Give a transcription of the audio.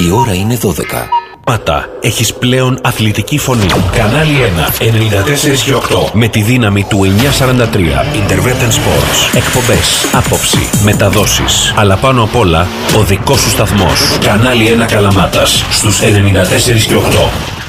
Η ώρα είναι 12. Πάτα, έχεις πλέον αθλητική φωνή. Κανάλι 1, 94 και 8. Με τη δύναμη του 943. Interpretant Sports. Εκπομπές, άποψη, μεταδόσεις. Αλλά πάνω απ' όλα, ο δικός σου σταθμός. Κανάλι 1 Καλαμάτας. Στους 94 και 8.